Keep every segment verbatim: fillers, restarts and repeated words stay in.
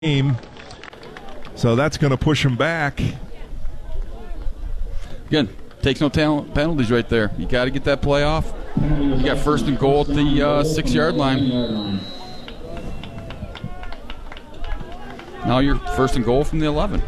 game. So that's going to push him back. Again, takes no talent penalties right there. You got to get that play off. You got first and goal at the uh, six-yard line. Now you're first and goal from the eleven.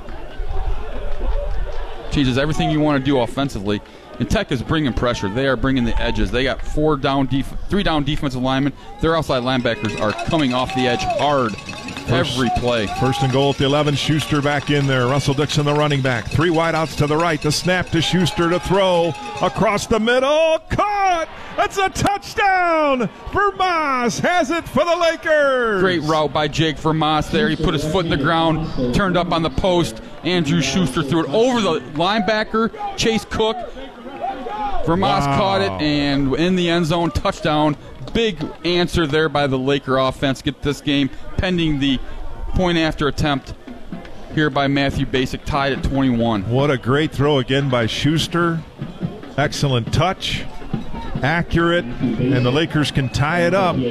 Changes everything you want to do offensively. And Tech is bringing pressure. They are bringing the edges. They got four down, def- three down defensive linemen. Their outside linebackers are coming off the edge hard First, every play. First and goal at the eleven. Schuster back in there. Russell Dixon, the running back. Three wideouts to the right. The snap to Schuster to throw across the middle. Caught! That's a touchdown! Vermas has it for the Lakers. Great route by Jake Vermas there. He put his foot in the ground, turned up on the post. Andrew Schuster threw it over the linebacker, Chase Cook. Vermas wow. caught it, and in the end zone, touchdown. Big answer there by the Laker offense. Get this game pending the point after attempt here by Matthew Basic, tied at twenty-one. What a great throw again by Schuster. Excellent touch. Accurate, and the Lakers can tie it up.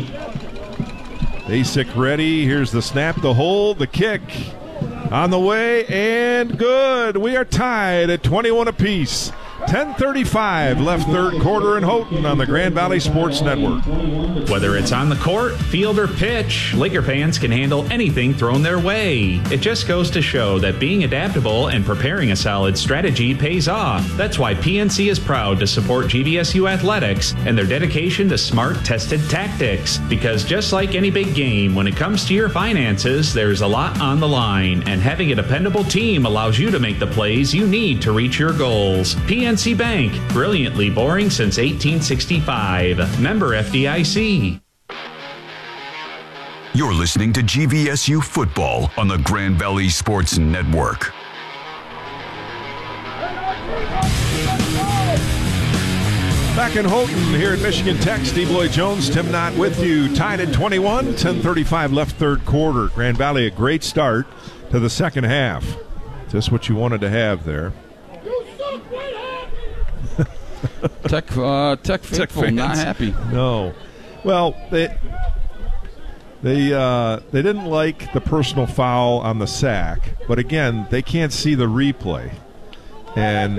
Basic ready. Here's the snap, the hold, the kick. On the way, and good. We are tied at twenty-one apiece. ten thirty-five left third quarter in Houghton on the Grand Valley Sports Network. Whether it's on the court, field, or pitch, Laker fans can handle anything thrown their way. It just goes to show that being adaptable and preparing a solid strategy pays off. That's why P N C is proud to support G V S U Athletics and their dedication to smart, tested tactics. Because just like any big game, when it comes to your finances, there's a lot on the line, and having a dependable team allows you to make the plays you need to reach your goals. P N C Bank, brilliantly boring since eighteen sixty-five. Member F D I C. You're listening to G V S U Football on the Grand Valley Sports Network. Back in Houghton here at Michigan Tech, Steve Lloyd-Jones, Tim Knott with you. Tied at twenty-one, ten thirty-five left third quarter. Grand Valley, a great start to the second half. Just what you wanted to have there. Tech, uh, Tech faithful, Tech not happy. No. Well, they they uh, they didn't like the personal foul on the sack, but again, they can't see the replay. And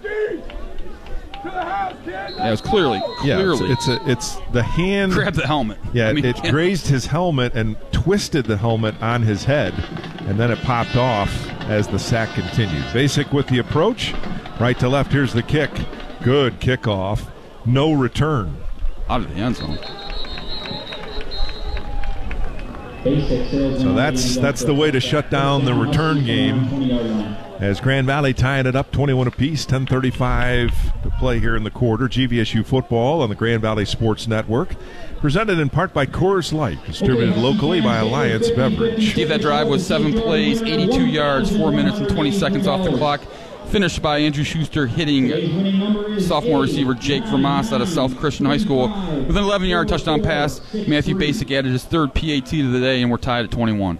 yeah, it was clearly, clearly. Yeah, it's, it's a it's the hand grabbed the helmet. Yeah, I mean, it grazed his helmet and twisted the helmet on his head, and then it popped off as the sack continued. Basic with the approach, right to left. Here's the kick. Good kickoff. No return. Out of the end zone. So that's that's the way to shut down the return game. As Grand Valley tying it up twenty-one apiece, ten thirty-five to play here in the quarter. G V S U football on the Grand Valley Sports Network. Presented in part by Coors Light. Distributed locally by Alliance Beverage. Steve, that drive was seven plays, eighty-two yards, four minutes and twenty seconds off the clock. Finished by Andrew Schuster hitting sophomore receiver Jake Vermas out of South Christian High School with an eleven-yard touchdown pass. Matthew Basic added his third P A T of the day, and we're tied at twenty-one.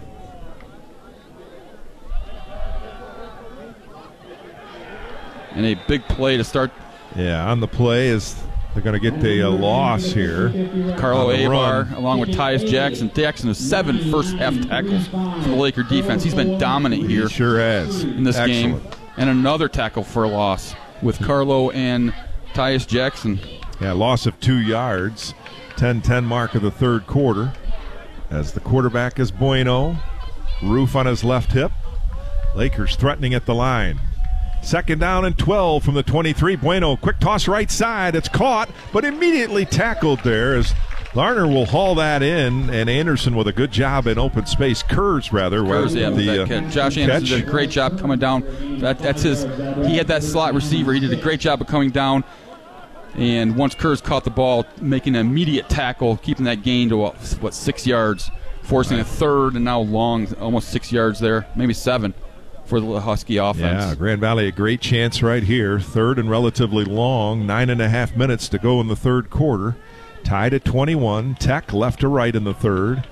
And a big play to start. Yeah, on the play is they're going to get the uh, loss here. Carlo Avar, along with Tyus Jackson. Jackson has seven first-half tackles for the Laker defense. He's been dominant here. He sure has. In this Excellent. game. And another tackle for a loss with Carlo and Tyus Jackson. Yeah, loss of two yards. ten ten mark of the third quarter. As the quarterback is Bueno. Roof on his left hip. Lakers threatening at the line. Second down and twelve from the twenty-three. Bueno, quick toss right side. It's caught, but immediately tackled there as Larner will haul that in, and Anderson with a good job in open space. Kurz, rather. Kurz, yeah, the, that uh, catch. Josh Anderson catch. did a great job coming down. That, that's his. He had that slot receiver. He did a great job of coming down. And once Kurz caught the ball, making an immediate tackle, keeping that gain to, what, what six yards, forcing right. a third, and now long, almost six yards there, maybe seven for the Husky offense. Yeah, Grand Valley, a great chance right here. Third and relatively long, nine and a half minutes to go in the third quarter. Tied at twenty-one. Tech left to right in the third.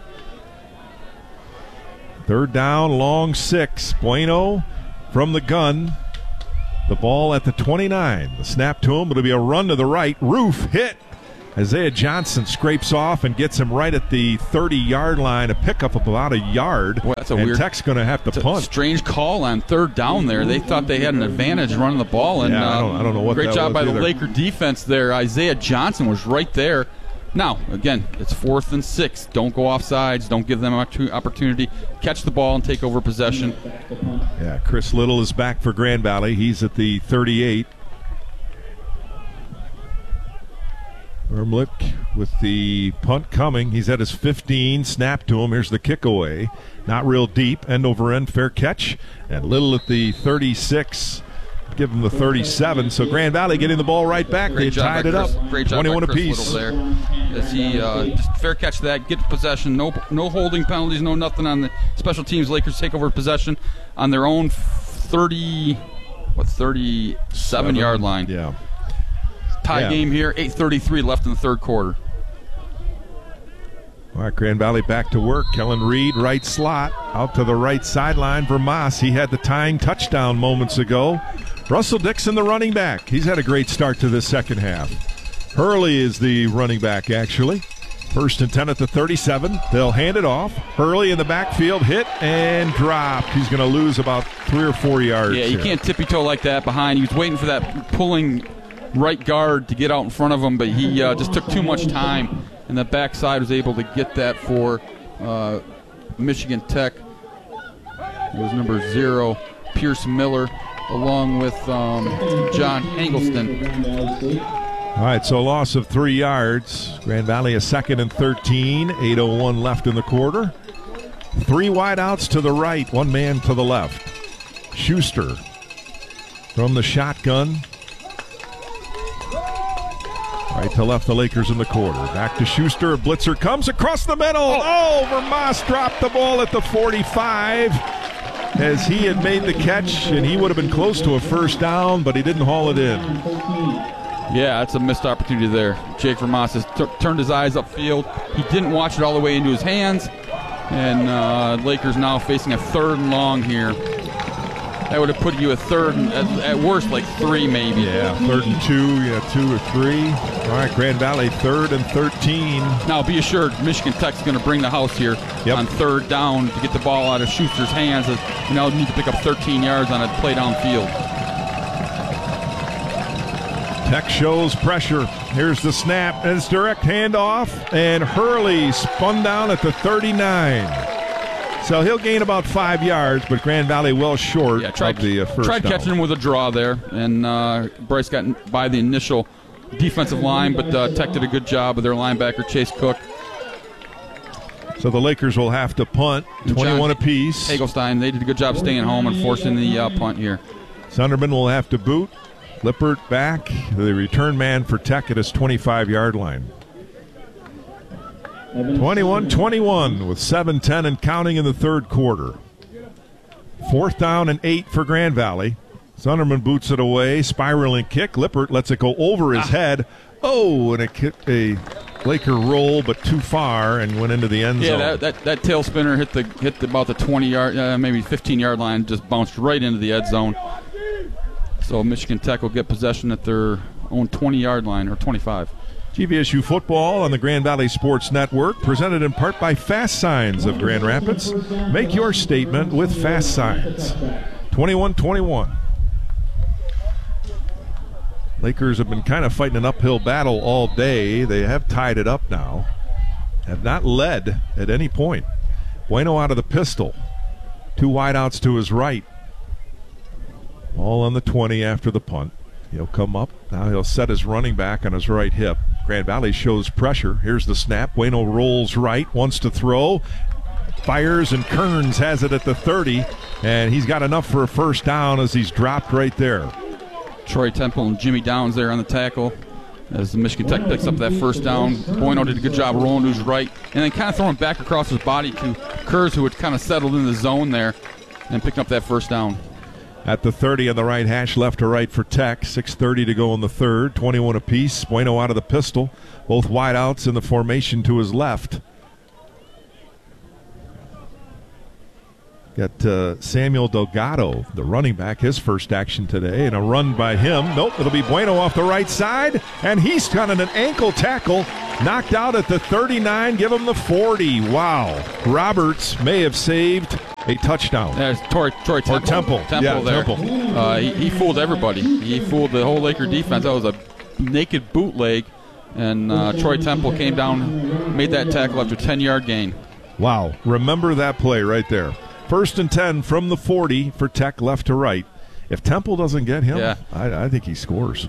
Third down, long six. Bueno from the gun. The ball at the twenty-nine. The snap to him. It'll be a run to the right. Roof hit Isaiah Johnson scrapes off and gets him right at the thirty-yard line, a pickup of about a yard. Boy, that's a and weird. Tech's going to have to it's punt. A strange call on third down there. They thought they had an advantage running the ball, and yeah, I don't, I don't know what uh, great that job was by either. the Laker defense there. Isaiah Johnson was right there. Now, again, it's fourth and six. Don't go off sides. Don't give them an opportunity. Catch the ball and take over possession. Yeah, Chris Little is back for Grand Valley. He's at the thirty-eight. Ermlich with the punt coming. He's at his fifteen. Snap to him. Here's the kick away. Not real deep. End over end. Fair catch. And Little at the thirty-six. Give him the thirty-seven. So Grand Valley getting the ball right back. Great they job tied by it Chris, up. Great job twenty-one by Chris apiece. Little there. As he uh, just fair catch that, get possession. No, no holding penalties. No nothing on the special teams. Lakers take over possession on their own thirty, what thirty-seven Seven. yard line. Yeah. Tie Yeah. game here. eight thirty-three left in the third quarter. All right, Grand Valley back to work. Kellen Reed, right slot, out to the right sideline for Moss. He had the tying touchdown moments ago. Russell Dixon, the running back. He's had a great start to this second half. Hurley is the running back, actually. First and ten at the thirty-seven. They'll hand it off. Hurley in the backfield, hit and dropped. He's going to lose about three or four yards. Yeah, you here. can't tippy-toe like that behind. He was waiting for that pulling right guard to get out in front of him, but he uh, just took too much time, and the backside was able to get that for uh, Michigan Tech. It was number zero, Pierce Miller, along with um, John Engelston. All right, so a loss of three yards. Grand Valley a second and thirteen. eight oh one left in the quarter. Three wideouts to the right, one man to the left. Schuster from the shotgun. Right to left, the Lakers in the quarter. Back to Schuster. A blitzer comes across the middle. Oh, Vermas dropped the ball at the forty-five as he had made the catch, and he would have been close to a first down, but he didn't haul it in. Yeah, that's a missed opportunity there. Jake Vermas has t- turned his eyes upfield. He didn't watch it all the way into his hands, and uh, Lakers now facing a third and long here. That would have put you a third, and at, at worst, like three maybe. Yeah, third and two, yeah, two or three. All right, Grand Valley, third and thirteen. Now, be assured, Michigan Tech's going to bring the house here Yep. on third down to get the ball out of Schuster's hands. You now need to pick up thirteen yards on a play downfield. Tech shows pressure. Here's the snap. It's direct handoff, and Hurley spun down at the thirty-nine. So he'll gain about five yards, but Grand Valley well short Yeah, tried, of the uh, first tried down. catching him with a draw there, and uh, Bryce got by the initial defensive line, but uh, Tech did a good job with their linebacker, Chase Cook. So the Lakers will have to punt, twenty-one John apiece. Hagelstein, they did a good job staying home and forcing the uh, punt here. Sunderman will have to boot. Lippert back, the return man for Tech at his twenty-five-yard line. twenty-one twenty-one with seven ten and counting in the third quarter. Fourth down and eight for Grand Valley. Sunderman boots it away, spiraling kick. Lippert lets it go over his Ah. head. Oh, and a, kick, a Laker roll, but too far, and went into the end Yeah, zone. that, that, that tail spinner hit the hit the, about the twenty-yard, uh, maybe fifteen-yard line, just bounced right into the end zone. So Michigan Tech will get possession at their own twenty-yard line, or twenty-five. G V S U football on the Grand Valley Sports Network, presented in part by Fast Signs of Grand Rapids. Make your statement with Fast Signs. twenty-one twenty-one. Lakers have been kind of fighting an uphill battle all day. They have tied it up now. Have not led at any point. Bueno out of the pistol. Two wideouts to his right. All on the twenty after the punt. He'll come up. Now he'll set his running back on his right hip. Grand Valley shows pressure. Here's the snap. Bueno rolls right, wants to throw. Fires, and Kearns has it at the thirty. And he's got enough for a first down as he's dropped right there. Troy Temple and Jimmy Downs there on the tackle as the Michigan Tech picks up that first down. Bueno did a good job rolling to his right and then kind of throwing back across his body to Kurz, who had kind of settled in the zone there and picking up that first down. At the thirty on the right hash, left to right for Tech. six thirty to go in the third. twenty-one apiece. Bueno out of the pistol. Both wideouts in the formation to his left. Got uh, Samuel Delgado, the running back, his first action today, and a run by him. Nope, it'll be Bueno off the right side, and he's got an ankle tackle, knocked out at the thirty-nine, give him the forty. Wow. Roberts may have saved a touchdown. There's Troy, Troy Temple. Or Temple. Temple yeah, there. Temple. Uh, he, he fooled everybody. He fooled the whole Laker defense. That was a naked bootleg, and uh, Troy Temple came down, made that tackle after ten-yard gain. Wow. Remember that play right there. First and ten from the forty for Tech, left to right. If Temple doesn't get him, yeah. I, I think he scores.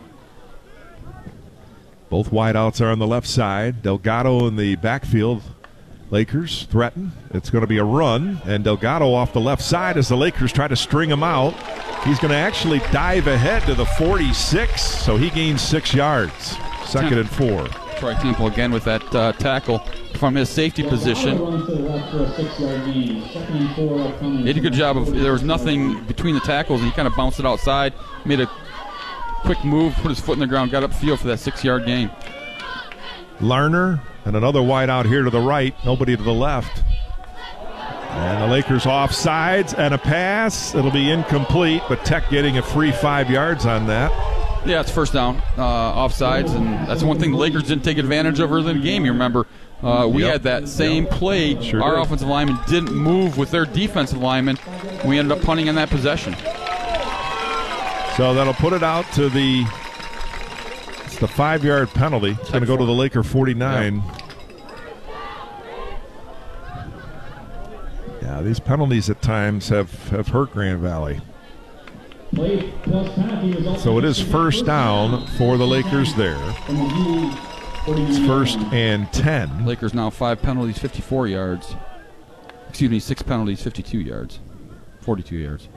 Both wideouts are on the left side. Delgado in the backfield. Lakers threaten. It's going to be a run, and Delgado off the left side as the Lakers try to string him out. He's going to actually dive ahead to the forty-six, so he gains six yards. Second and four. Troy Temple again with that uh, tackle from his safety position. He did a good job of, there was nothing between the tackles, and he kind of bounced it outside, made a quick move, put his foot in the ground, got upfield for that six-yard gain. Larner and another wide out here to the right, nobody to the left. And the Lakers off sides and a pass. It'll be incomplete, but Tech getting a free five yards on that. Yeah, it's first down, uh, offsides, and that's one thing the Lakers didn't take advantage of early in the game. You remember, uh, we yep. had that same yep. play. Sure Our did. offensive linemen didn't move with their defensive linemen. We ended up punting on that possession. So that'll put it out to the, it's the five-yard penalty. It's going to go to the Laker forty-nine. Yep. Yeah, these penalties at times have, have hurt Grand Valley. So it is first down for the Lakers there. It's first and ten. Lakers now five penalties, fifty-four yards. Excuse me, six penalties, fifty-two yards. forty-two yards.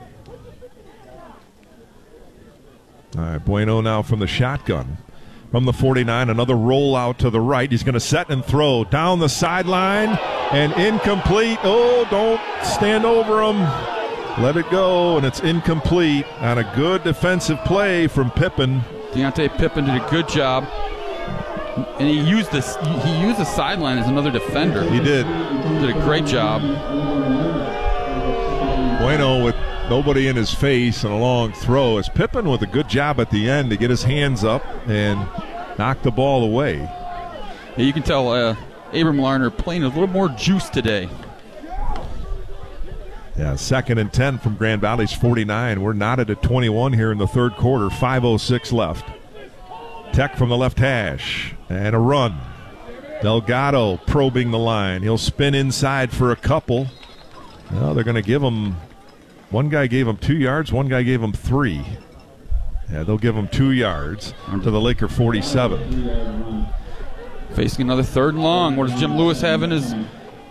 All right, Bueno now from the shotgun. From the forty-nine, another rollout to the right. He's going to set and throw down the sideline and incomplete. Oh, don't stand over him. Let it go, and it's incomplete on a good defensive play from Pippen. Deontay Pippen did a good job, and he used this. He used the sideline as another defender. He did. Did a great job. Bueno with nobody in his face and a long throw. As Pippen with a good job at the end to get his hands up and knock the ball away. Yeah, you can tell uh, Abram Larner playing a little more juice today. Yeah, second and ten from Grand Valley's forty-nine. We're knotted at twenty-one here in the third quarter. five oh six left. Tech from the left hash. And a run. Delgado probing the line. He'll spin inside for a couple. Well, they're going to give him, one guy gave him two yards, one guy gave him three. Yeah, they'll give him two yards to the Laker forty-seven. Facing another third and long. What does Jim Lewis have in his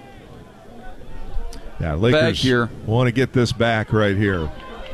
Yeah, Lakers back here? Want to get this back right here.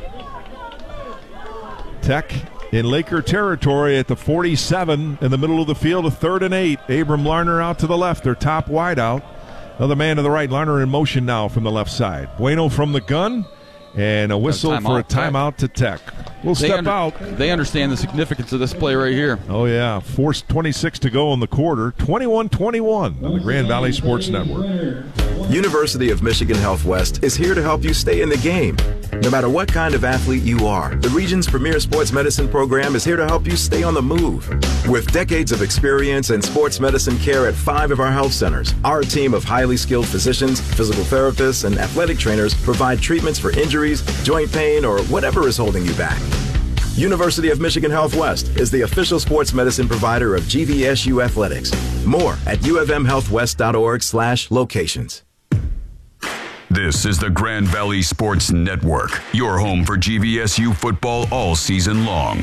Tech in Laker territory at the forty-seven in the middle of the field, a third and eight. Abram Larner out to the left, their top wide out. Another man to the right. Larner in motion now from the left side. Bueno from the gun, and a whistle a for a timeout to Tech. We'll they step under, out. They understand the significance of this play right here. Oh, yeah. four twenty-six to go in the quarter. twenty-one twenty-one on the Grand Valley Sports Network. University of Michigan Health West is here to help you stay in the game. No matter what kind of athlete you are, the region's premier sports medicine program is here to help you stay on the move. With decades of experience in sports medicine care at five of our health centers, our team of highly skilled physicians, physical therapists, and athletic trainers provide treatments for injuries, joint pain, or whatever is holding you back. University of Michigan Health West is the official sports medicine provider of G V S U Athletics. More at ufmhealthwest.org slash locations. This is the Grand Valley Sports Network, your home for G V S U football all season long.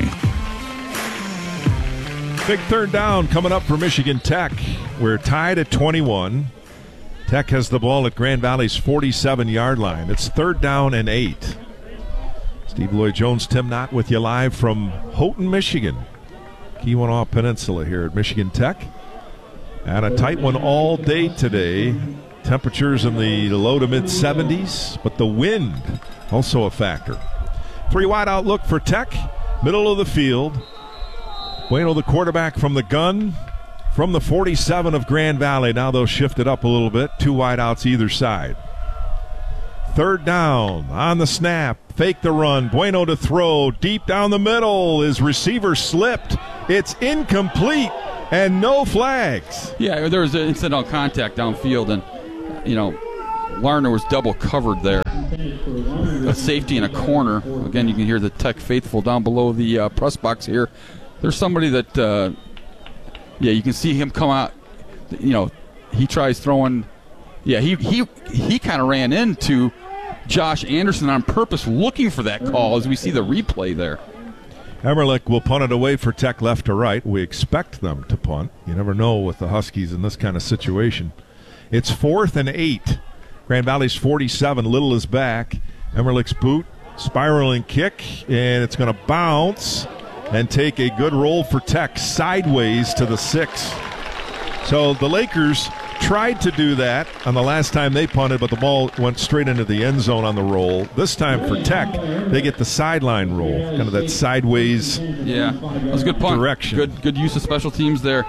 Big third down coming up for Michigan Tech. We're tied at twenty-one. Tech has the ball at Grand Valley's forty-seven-yard line. It's third down and eight. Steve Lloyd-Jones, Tim Knott with you live from Houghton, Michigan. Keweenaw Peninsula here at Michigan Tech. And a tight one all day today. Temperatures in the low to mid seventies, but the wind also a factor. Three wide out look for Tech, middle of the field. Bueno, the quarterback from the gun, from the forty-seven of Grand Valley. Now they'll shift it up a little bit. Two wide outs either side. Third down on the snap. Fake the run. Bueno to throw. Deep down the middle. His receiver slipped. It's incomplete and no flags. Yeah, there was an incidental contact downfield, and, you know, Larner was double covered there. A safety in a corner. Again, you can hear the Tech faithful down below the uh, press box here. There's somebody that, uh, yeah, you can see him come out. You know, he tries throwing. Yeah, he he he kind of ran into Josh Anderson on purpose, looking for that call. As we see the replay there. Emerlich will punt it away for Tech left to right. We expect them to punt. You never know with the Huskies in this kind of situation. It's fourth and eight. Grand Valley's forty-seven. Little is back. Emerlich's boot, spiraling kick, and it's going to bounce and take a good roll for Tech sideways to the six. So the Lakers tried to do that on the last time they punted, but the ball went straight into the end zone on the roll. This time for Tech, they get the sideline roll, kind of that sideways yeah, that was a good punt. Direction. Good, good use of special teams there.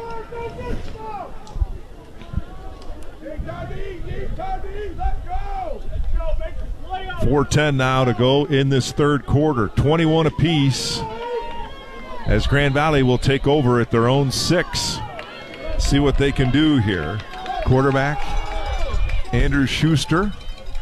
four ten now to go in this third quarter. twenty-one apiece as Grand Valley will take over at their own six. See what they can do here. Quarterback, Andrew Schuster.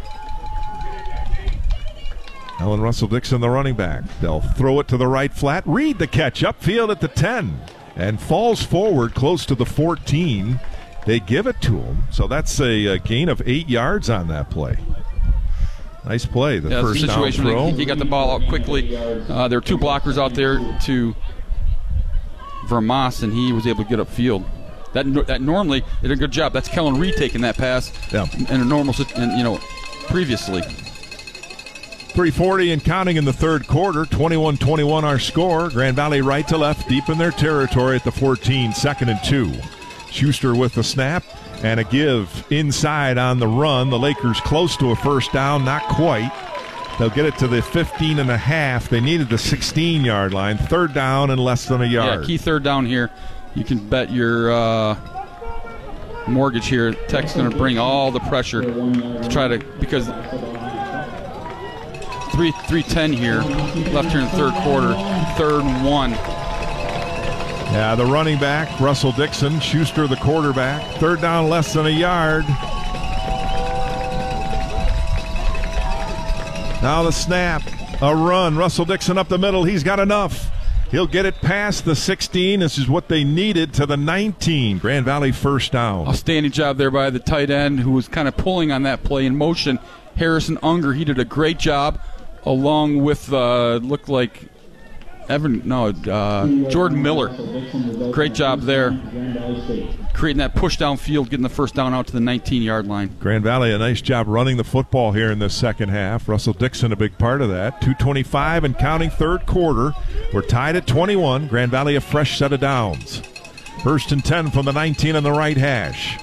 Ellen Russell Dixon, the running back. They'll throw it to the right flat. Reed the catch upfield at the ten and falls forward close to the fourteen. They give it to him. So that's a, a gain of eight yards on that play. Nice play. The yeah, first the situation down throw. He got the ball out quickly. Uh, there were two blockers out there to Vermas, and he was able to get upfield. That that normally did a good job. That's Kellen Reed taking that pass yeah. in a normal, in, you know, previously. three forty and counting in the third quarter. twenty-one twenty-one our score. Grand Valley right to left, deep in their territory at the fourteen. Second and two. Schuster with the snap and a give inside on the run. The Lakers close to a first down, not quite. They'll get it to the fifteen and a half. They needed the sixteen-yard line. Third down and less than a yard. Yeah, key third down here. You can bet your uh, mortgage here. Tech's going to bring all the pressure to try to, because three three ten here, left here in the third quarter, third and one. Yeah, the running back, Russell Dixon, Schuster the quarterback. Third down, less than a yard. Now the snap, a run. Russell Dixon up the middle. He's got enough. He'll get it past the sixteen. This is what they needed to the nineteen. Grand Valley first down. Outstanding job there by the tight end who was kind of pulling on that play in motion. Harrison Unger, he did a great job along with, uh, looked like Evan, no, uh, Jordan Miller. Great job there. Creating that push downfield, getting the first down out to the nineteen-yard line. Grand Valley, a nice job running the football here in the second half. Russell Dixon, a big part of that. two twenty-five and counting third quarter. We're tied at twenty-one. Grand Valley a fresh set of downs. First and ten from the nineteen on the right hash.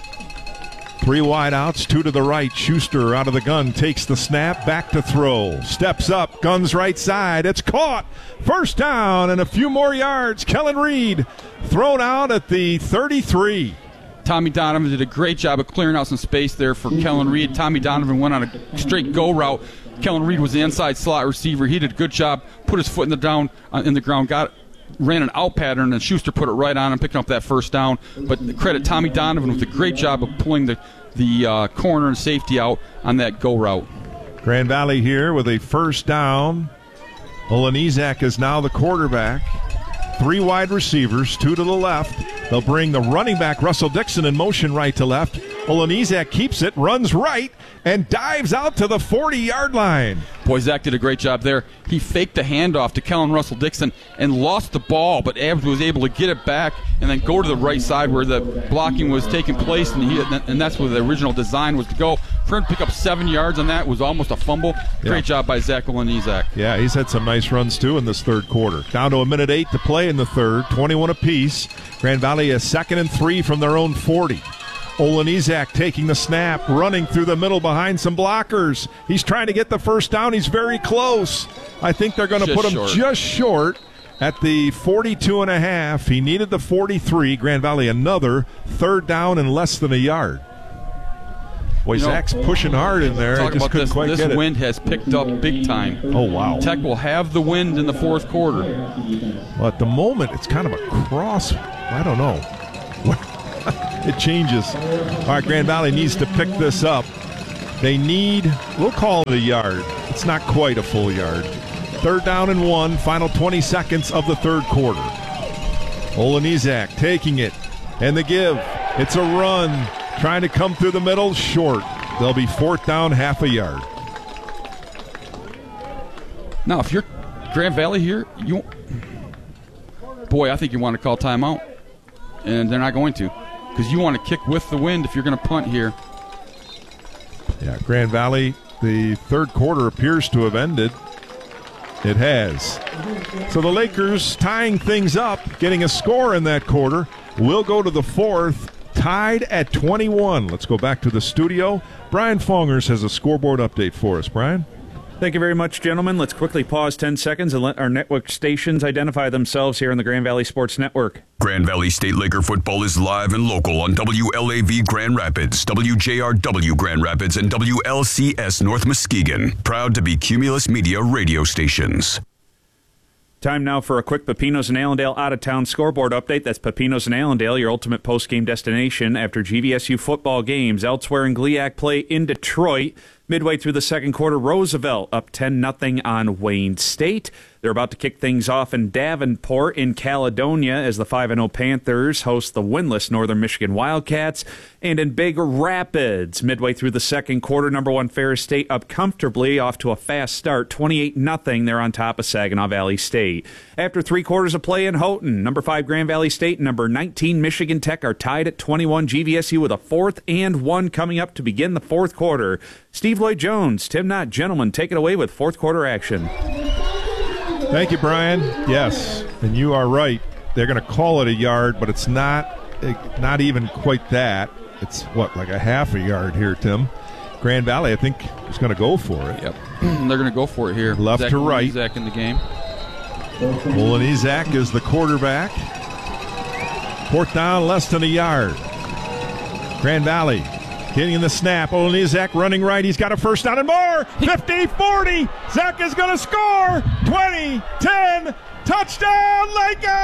Three wide outs, two to the right. Schuster out of the gun, takes the snap, back to throw. Steps up, guns right side. It's caught. First down and a few more yards. Kellen Reed thrown out at the thirty-three. Tommy Donovan did a great job of clearing out some space there for Kellen Reed. Tommy Donovan went on a straight go route. Kellen Reed was the inside slot receiver. He did a good job, put his foot in the down uh, in the ground, got ran an out pattern, and Schuster put it right on him, picking up that first down. But credit Tommy Donovan with a great job of pulling the, the uh, corner and safety out on that go route. Grand Valley here with a first down. Olenizak is now the quarterback. Three wide receivers, two to the left. They'll bring the running back, Russell Dixon, in motion right to left. Olenizak keeps it, runs right, and dives out to the forty-yard line. Boy, Zach did a great job there. He faked the handoff to Kellen Russell Dixon and lost the ball, but Abbs was able to get it back and then go to the right side where the blocking was taking place, and, he, and that's where the original design was to go. For him to pick up seven yards on that was almost a fumble. Great yeah. job by Zach Olenizak. Yeah, he's had some nice runs, too, in this third quarter. Down to a minute eight to play in the third, twenty-one apiece. Grand Valley a second and three from their own forty. Olenizak taking the snap, running through the middle behind some blockers. He's trying to get the first down. He's very close. I think they're going to put him short. just short at the forty-two and a half. He needed the forty-three. Grand Valley another third down and less than a yard. Boy, You know, Zach's pushing hard in there. I Talk just about couldn't this. quite This get it. wind has picked up big time. Oh, wow. Tech will have the wind in the fourth quarter. Well, at the moment, it's kind of a cross. I don't know. It changes. All right, Grand Valley needs to pick this up. They need, we'll call it a yard. It's not quite a full yard. Third down and one, final twenty seconds of the third quarter. Olenizak taking it, and the give. It's a run, trying to come through the middle, short. They'll be fourth down, half a yard. Now, if you're Grand Valley here, you, boy, I think you want to call timeout, and they're not going to, because you want to kick with the wind if you're going to punt here. Yeah, Grand Valley, the third quarter appears to have ended. It has. So the Lakers tying things up, getting a score in that quarter, will go to the fourth, tied at twenty-one. Let's go back to the studio. Brian Fongers has a scoreboard update for us. Brian? Thank you very much, gentlemen. Let's quickly pause ten seconds and let our network stations identify themselves here on the Grand Valley Sports Network. Grand Valley State Laker football is live and local on W L A V Grand Rapids, W J R W Grand Rapids, and W L C S North Muskegon. Proud to be Cumulus Media radio stations. Time now for a quick Pepinos and Allendale out-of-town scoreboard update. That's Pepinos and Allendale, your ultimate post-game destination after G V S U football games. Elsewhere in G L I A C play in Detroit. Midway through the second quarter, Roosevelt up ten nothing on Wayne State. They're about to kick things off in Davenport in Caledonia as the five and oh Panthers host the winless Northern Michigan Wildcats. And in Big Rapids, midway through the second quarter, number one Ferris State up comfortably off to a fast start, twenty-eight nothing. They're on top of Saginaw Valley State. After three quarters of play in Houghton, number five Grand Valley State and number nineteen Michigan Tech are tied at twenty-one. G V S U with a fourth and one coming up to begin the fourth quarter. Steve Lloyd-Jones, Tim Knott, gentlemen, take it away with fourth quarter action. Thank you, Brian. Yes, and you are right. They're going to call it a yard, but it's not not even quite that. It's, what, like a half a yard here, Tim? Grand Valley, I think, is going to go for it. Yep. They're going to go for it here. Left Zach to right. Zach in the game. Olenizak is the quarterback. Fourth down, less than a yard. Grand Valley getting the snap. Olenizak running right. He's got a first down and more. fifty forty. Zach is going to score. twenty ten. Touchdown,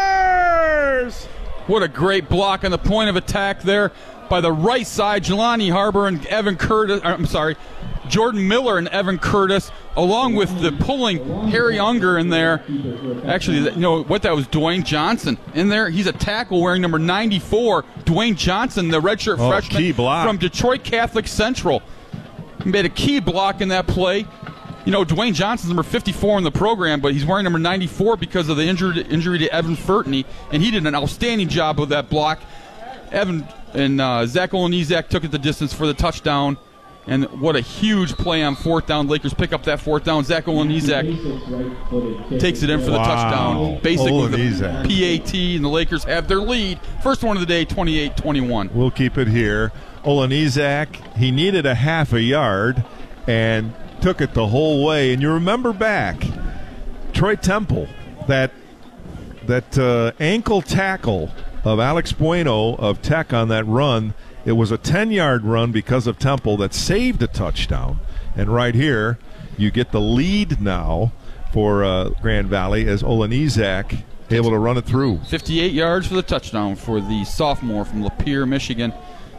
Lakers! What a great block on the point of attack there by the right side. Jelani Harbor and Evan Curtis. I'm sorry, Jordan Miller and Evan Curtis, along with the pulling Harry Unger in there. Actually, you know what, that was Dwayne Johnson in there. He's a tackle wearing number ninety-four. Dwayne Johnson, the redshirt oh, freshman key block. from Detroit Catholic Central. He made a key block in that play. You know, Dwayne Johnson's number fifty-four in the program, but he's wearing number ninety-four because of the injury injury to Evan Furtney, and he did an outstanding job with that block. Evan and uh, Zach Olenizak took it the distance for the touchdown, and what a huge play on fourth down. Lakers pick up that fourth down. Zach Olenizak takes it in for the wow. touchdown. Basically, Olenizak. the P A T, and the Lakers have their lead. First one of the day, twenty-eight twenty-one. We'll keep it here. Olenizak, he needed a half a yard and took it the whole way. And you remember back, Troy Temple, that that uh, ankle tackle of Alex Bueno of Tech on that run. It was a ten-yard run because of Temple that saved a touchdown. And right here, you get the lead now for uh, Grand Valley as Olenizak able to run it through. fifty-eight yards for the touchdown for the sophomore from Lapeer, Michigan.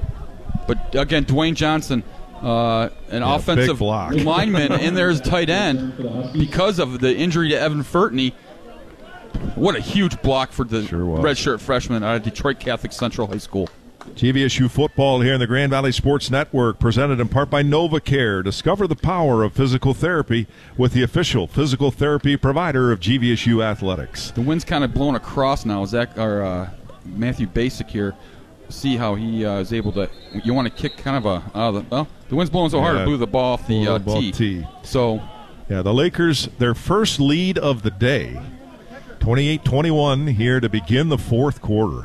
But again, Dwayne Johnson, uh, an yeah, offensive lineman in there as tight end because of the injury to Evan Furtney. What a huge block for the sure was. redshirt freshman out of Detroit Catholic Central High School. G V S U football here in the Grand Valley Sports Network, presented in part by NovaCare. Discover the power of physical therapy with the official physical therapy provider of G V S U Athletics. The wind's kind of blowing across now. Zach or uh, Matthew Basic here. See how he uh, is able to. You want to kick kind of a. Uh, the, well, the wind's blowing so hard yeah, it blew the ball off the uh, ball tee. tee. So, yeah, the Lakers, their first lead of the day, twenty-eight twenty-one here to begin the fourth quarter.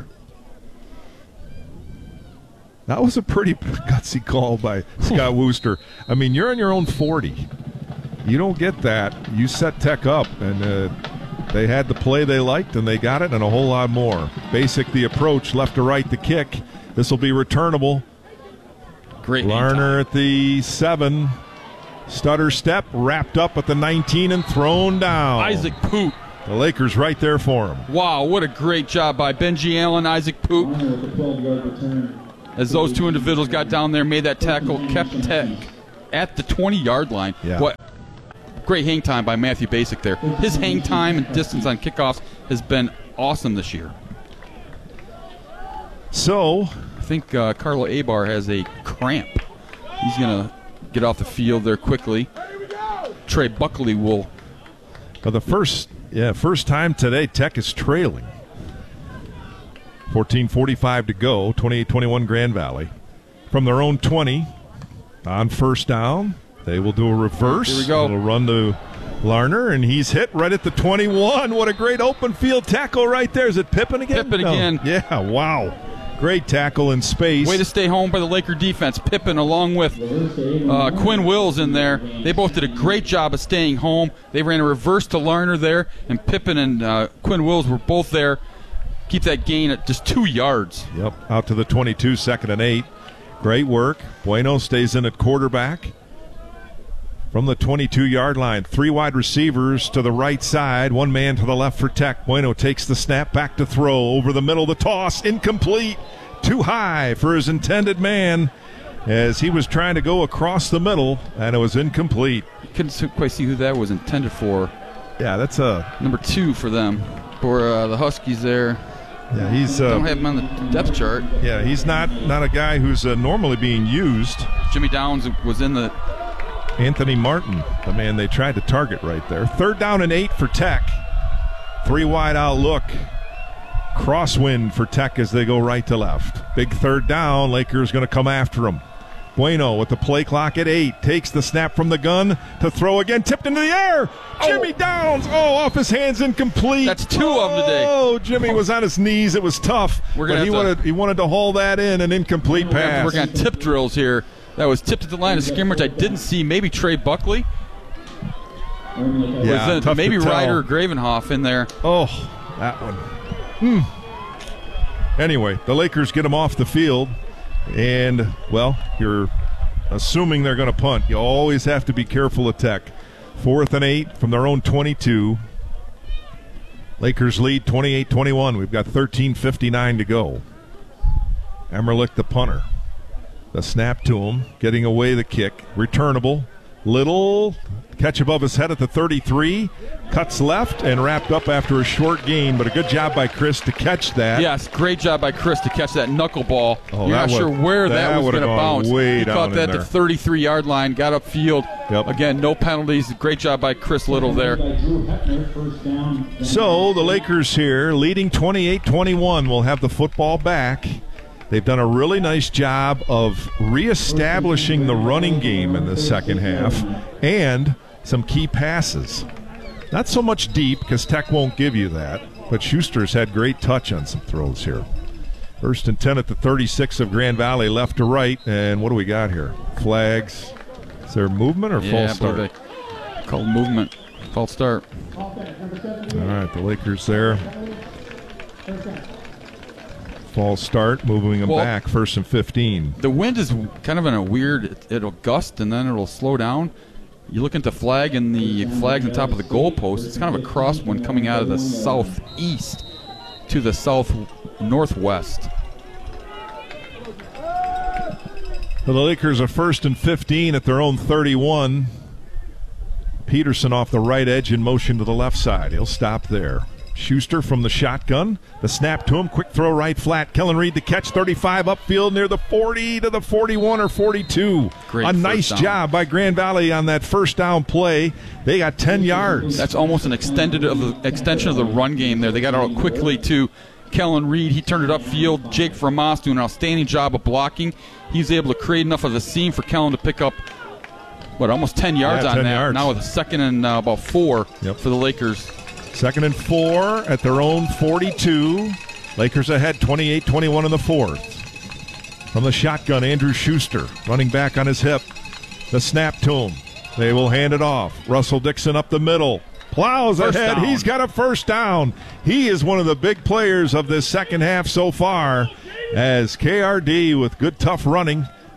That was a pretty gutsy call by Scott Wooster. I mean, you're on your own forty. You don't get that. You set Tech up, and uh, they had the play they liked, and they got it, and a whole lot more. Basic the approach, left to right the kick. This will be returnable. Great hang Larner time. at the seven. Stutter step, wrapped up at the nineteen and thrown down. Isaac Poot. The Lakers right there for him. Wow, what a great job by Benji Allen, Isaac Poot. As those two individuals got down there, made that tackle, kept Tech at the twenty-yard line. Yeah. What great hang time by Matthew Basic there. His hang time and distance on kickoffs has been awesome this year. So, I think uh, Carlo Abar has a cramp. He's going to get off the field there quickly. Trey Buckley will. for the first yeah first time today, Tech is trailing. fourteen forty-five to go, twenty-eight twenty-one Grand Valley. From their own twenty, on first down, they will do a reverse. Here we go. It'll run to Larner, and he's hit right at the twenty-one. What a great open field tackle right there. Is it Pippen again? Pippen No. again. Yeah, wow. Great tackle in space. Way to stay home by the Laker defense. Pippen along with uh, Quinn Wills in there. They both did a great job of staying home. They ran a reverse to Larner there, and Pippen and uh, Quinn Wills were both there. Keep that gain at just two yards. Yep, out to the twenty-two, second and eight. Great work. Bueno stays in at quarterback. From the twenty-two-yard line, three wide receivers to the right side, one man to the left for Tech. Bueno takes the snap, back to throw, over the middle, the toss, incomplete, too high for his intended man as he was trying to go across the middle, and it was incomplete. Couldn't quite see who that was intended for. Yeah, that's a... Number two for them, for uh, the Huskies there. Yeah, he's... Uh, Don't have him on the depth chart. Yeah, he's not, not a guy who's uh, normally being used. Jimmy Downs was in the... Anthony Martin, the man they tried to target right there. Third down and eight for Tech. Three wide out look. Crosswind for Tech as they go right to left. Big third down. Lakers going to come after him. Bueno with the play clock at eight. Takes the snap from the gun to throw again. Tipped into the air. Jimmy oh. Downs. Oh, off his hands, incomplete. That's two oh, of them today. Oh, Jimmy was on his knees. It was tough. We're gonna but he, to, wanted, he wanted to haul that in, an incomplete we're pass. We're going to tip drills here. That was tipped at the line of scrimmage. I didn't see maybe Trey Buckley. Yeah, was tough maybe to tell. Ryder Gravenhoff in there. Oh, that one. Hmm. Anyway, the Lakers get him off the field, and, well, you're assuming they're going to punt. You always have to be careful of Tech. Fourth and eight from their own twenty-two. Lakers lead twenty-eight twenty-one. We've got thirteen fifty-nine to go. Emmerlich, the punter. The snap to him, getting away the kick. Returnable. Little catch above his head at the thirty-three. Cuts left and wrapped up after a short gain, but a good job by Chris to catch that. Yes, great job by Chris to catch that knuckleball. Oh, You're that not sure would- where that, that was would've going to gone bounce. way he down caught in that at there. the thirty-three-yard line, got upfield. Yep. Again, no penalties. Great job by Chris Little there. So the Lakers here, leading twenty-eight twenty-one, will have the football back. They've done a really nice job of reestablishing the running game in the second half and some key passes. Not so much deep because Tech won't give you that, but Schuster's had great touch on some throws here. First and ten at the thirty-six of Grand Valley, left to right, and what do we got here? Flags. Is there movement or Yeah, false start? Called movement. False start. All right, the Lakers there. False start, moving them Well, back, first and fifteen. The wind is kind of in a weird, it, it'll gust and then it'll slow down. You look at the flag and the flags on top of the goalpost, it's kind of a crosswind coming out of the southeast to the south northwest. For the Lakers are first and fifteen at their own thirty-one. Peterson off the right edge in motion to the left side. He'll stop there. Schuster from the shotgun. The snap to him. Quick throw right flat. Kellen Reed the catch. thirty-five upfield near the forty to the forty-one or forty-two. Great A nice down. job by Grand Valley on that first down play. They got ten yards. That's almost an extended of the extension of the run game there. They got out quickly to Kellen Reed. He turned it upfield. Jake Vermas doing an outstanding job of blocking. He was able to create enough of a seam for Kellen to pick up, what, almost ten yards Yeah, on ten that. yards. Now with a second and uh, about four Yep. for the Lakers. Second and four at their own forty-two. Lakers ahead twenty-eight twenty-one in the fourth. From the shotgun, Andrew Schuster running back on his hip. The snap to him. They will hand it off. Russell Dixon up the middle. Plows First ahead. down. He's got a first down. He is one of the big players of this second half so far as K R D with good tough running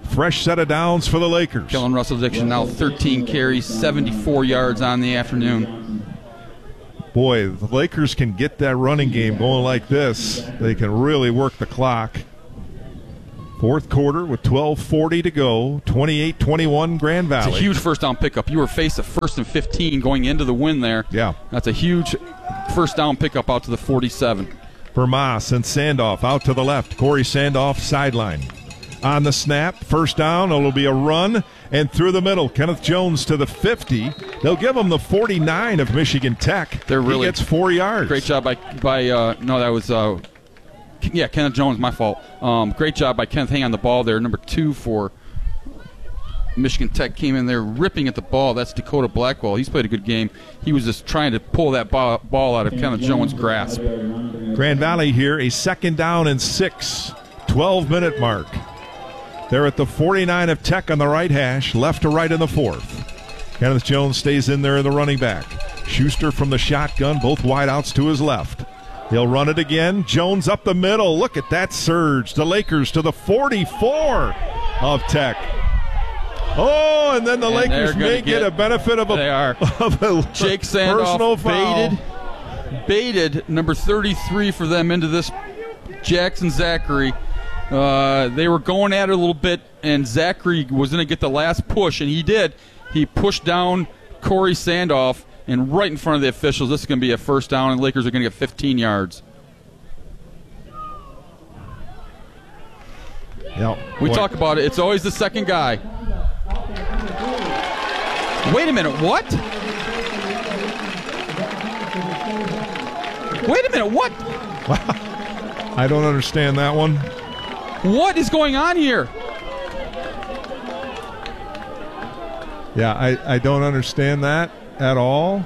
fresh set of downs for the Lakers. Kellen Russell Dixon now thirteen carries, seventy-four yards on the afternoon. Boy, the Lakers can get that running game going like this. They can really work the clock. Fourth quarter with twelve forty to go, twenty-eight twenty-one Grand Valley. It's a huge first down pickup. You were faced at first and fifteen going into the win there. Yeah. That's a huge first down pickup out to the forty-seven. Vermas and Sandoff out to the left. Corey Sandoff sideline. On the snap, first down, it'll be a run, and through the middle, Kenneth Jones to the fifty. They'll give him the forty-nine of Michigan Tech. They're really, he gets four yards. Great job by, by uh, no, that was, uh, yeah, Kenneth Jones, my fault. Um, great job by Kenneth hanging on the ball there. Number two for Michigan Tech came in there ripping at the ball. That's Dakota Blackwell. He's played a good game. He was just trying to pull that ball, ball out of Kenneth Jones' grasp. Grand Valley here, a second down and six, twelve-minute mark. They're at the forty-nine of Tech on the right hash, left to right in the fourth. Kenneth Jones stays in there in the running back. Schuster from the shotgun, both wideouts to his left. He'll run it again. Jones up the middle. Look at that surge. The Lakers to the forty-four of Tech. Oh, and then the and Lakers may get, get a benefit of a, they are. Of a Jake personal Sandoff foul. baited, baited number thirty-three for them into this Jackson Zachary. Uh, they were going at it a little bit, and Zachary was going to get the last push, and he did. He pushed down Corey Sandoff, and right in front of the officials, this is going to be a first down, and the Lakers are going to get fifteen yards. Yep. We Boy. talk about it. It's always the second guy. Wait a minute, what? Wait a minute, what? I don't understand that one. What is going on here? Yeah, I, I don't understand that at all.